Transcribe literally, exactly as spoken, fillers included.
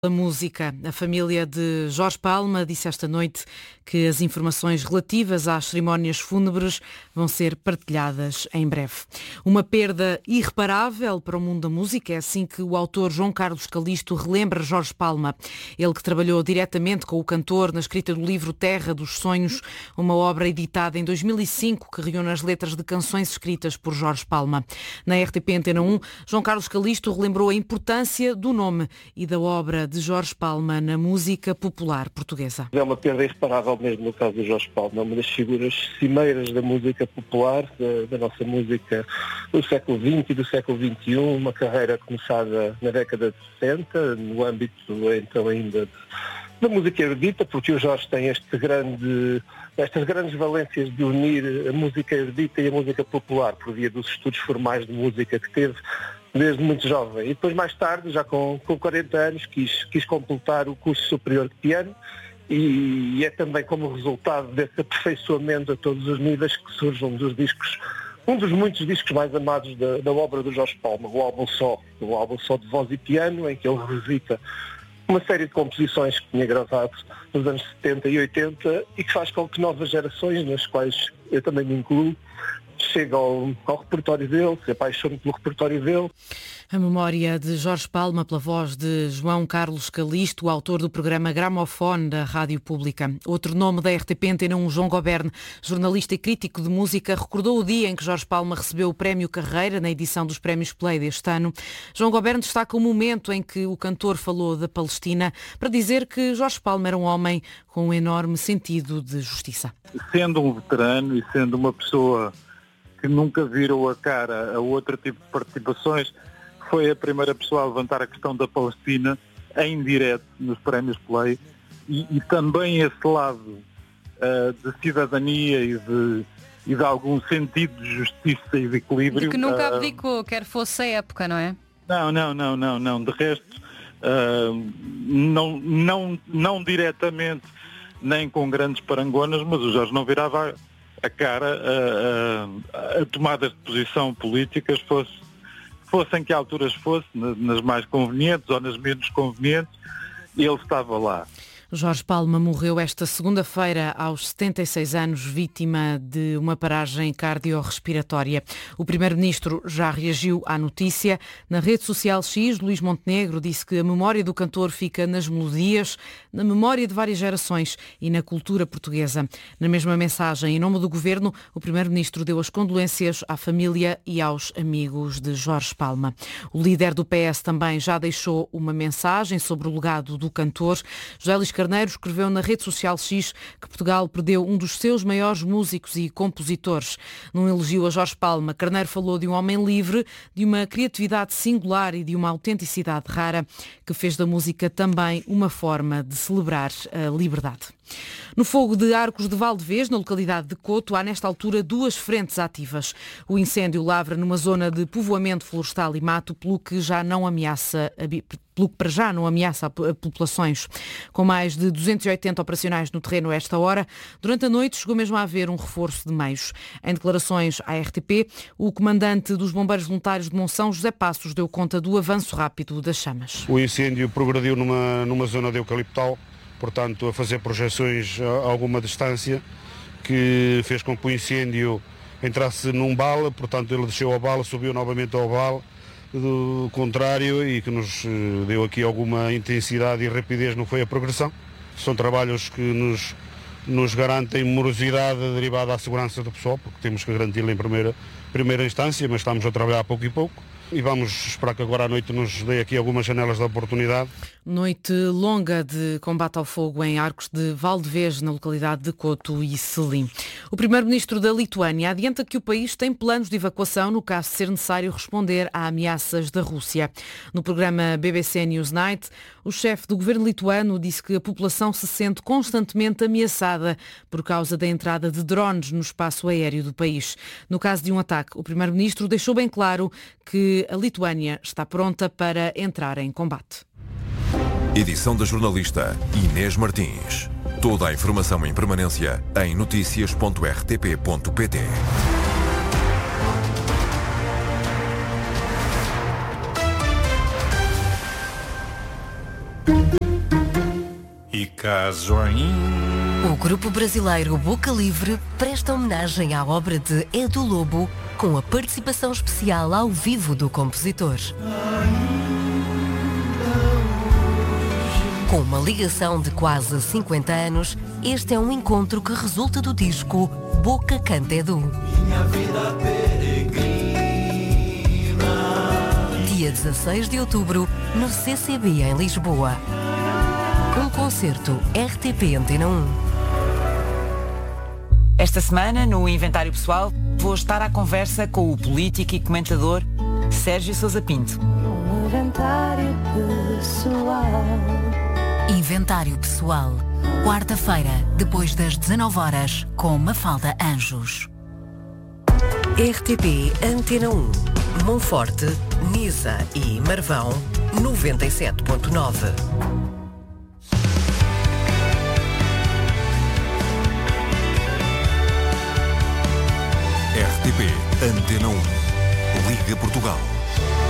A música. A família de Jorge Palma disse esta noite que as informações relativas às cerimónias fúnebres vão ser partilhadas em breve. Uma perda irreparável para o mundo da música, é assim que o autor João Carlos Calisto relembra Jorge Palma. Ele que trabalhou diretamente com o cantor na escrita do livro Terra dos Sonhos, uma obra editada em dois mil e cinco que reúne as letras de canções escritas por Jorge Palma. Na R T P Antena um, João Carlos Calisto relembrou a importância do nome e da obra de Jorge Palma na música popular portuguesa. É uma perda irreparável mesmo no caso de Jorge Palma, uma das figuras cimeiras da música popular, da, da nossa música do século vinte e do século vinte e um, uma carreira começada na década de sessenta, no âmbito então ainda de, da música erudita, porque o Jorge tem este grande, estas grandes valências de unir a música erudita e a música popular, por via dos estudos formais de música que teve desde muito jovem. E depois, mais tarde, já com, com quarenta anos, quis, quis completar o curso superior de piano e, e é também como resultado desse aperfeiçoamento a todos os níveis que surge um dos discos, um dos muitos discos mais amados da, da obra do Jorge Palma, o álbum Só, o álbum Só de voz e piano, em que ele revisita uma série de composições que tinha gravado nos anos setenta e oitenta e que faz com que novas gerações, nas quais eu também me incluo, chega ao, ao repertório dele, se apaixone pelo repertório dele. A memória de Jorge Palma pela voz de João Carlos Calisto, o autor do programa Gramofone da Rádio Pública. Outro nome da R T P Antena um, João Goberne, jornalista e crítico de música, recordou o dia em que Jorge Palma recebeu o Prémio Carreira na edição dos Prémios Play deste ano. João Goberne destaca o momento em que o cantor falou da Palestina para dizer que Jorge Palma era um homem com um enorme sentido de justiça. Sendo um veterano e sendo uma pessoa que nunca virou a cara a outro tipo de participações, foi a primeira pessoa a levantar a questão da Palestina em direto nos Prémios Play e, e também esse lado uh, de cidadania e de, e de algum sentido de justiça e de equilíbrio. De que nunca uh, abdicou, quer fosse a época, não é? Não, não, não, não, não. De resto, uh, não, não, não diretamente, nem com grandes parangonas, mas o Jorge não virava a cara a, a, a tomadas de posição políticas, fosse, fossem que alturas fosse, nas mais convenientes ou nas menos convenientes, ele estava lá. Jorge Palma morreu esta segunda-feira aos setenta e seis anos, vítima de uma paragem cardiorrespiratória. O primeiro-ministro já reagiu à notícia. Na rede social X, Luís Montenegro disse que a memória do cantor fica nas melodias, na memória de várias gerações e na cultura portuguesa. Na mesma mensagem, em nome do governo, o primeiro-ministro deu as condolências à família e aos amigos de Jorge Palma. O líder do P S também já deixou uma mensagem sobre o legado do cantor. José Luís Carneiro escreveu na rede social X que Portugal perdeu um dos seus maiores músicos e compositores. Num elogio a Jorge Palma, Carneiro falou de um homem livre, de uma criatividade singular e de uma autenticidade rara, que fez da música também uma forma de celebrar a liberdade. No fogo de Arcos de Valdevez, na localidade de Coto, há nesta altura duas frentes ativas. O incêndio lavra numa zona de povoamento florestal e mato, pelo que já não ameaça, pelo que para já não ameaça a populações. Com mais de duzentos e oitenta operacionais no terreno a esta hora, durante a noite chegou mesmo a haver um reforço de meios. Em declarações à R T P, o comandante dos Bombeiros Voluntários de Monção, José Passos, deu conta do avanço rápido das chamas. O incêndio progrediu numa, numa zona de eucaliptal, portanto a fazer projeções a alguma distância, que fez com que o incêndio entrasse num vale, portanto ele desceu ao vale, subiu novamente ao vale, do contrário, e que nos deu aqui alguma intensidade e rapidez no foi a progressão. São trabalhos que nos, nos garantem morosidade derivada da segurança do pessoal, porque temos que garanti-la em primeira, primeira instância, mas estamos a trabalhar pouco e pouco. E vamos esperar que agora à noite nos dê aqui algumas janelas de oportunidade. Noite longa de combate ao fogo em Arcos de Valdevez, na localidade de Coto e Selim. O primeiro-ministro da Lituânia adianta que o país tem planos de evacuação no caso de ser necessário responder a ameaças da Rússia. No programa B B C Newsnight, o chefe do governo lituano disse que a população se sente constantemente ameaçada por causa da entrada de drones no espaço aéreo do país. No caso de um ataque, o primeiro-ministro deixou bem claro que a Lituânia está pronta para entrar em combate. Edição da jornalista Inês Martins. Toda a informação em permanência em notícias ponto r t p ponto p t. caso ainda. O grupo brasileiro Boca Livre presta homenagem à obra de Edu Lobo com a participação especial ao vivo do compositor. Com uma ligação de quase cinquenta anos, este é um encontro que resulta do disco Boca Canta Edu. Minha vida peregrina. Dia dezasseis de outubro, no C C B em Lisboa. Um concerto R T P Antena um. Esta semana, no Inventário Pessoal, vou estar à conversa com o político e comentador Sérgio Sousa Pinto. Inventário Pessoal. Inventário Pessoal. Quarta-feira, depois das dezanove horas, com Mafalda Anjos. R T P Antena um. Monforte, Nisa e Marvão, noventa e sete ponto nove. R T P Antena um. Liga Portugal.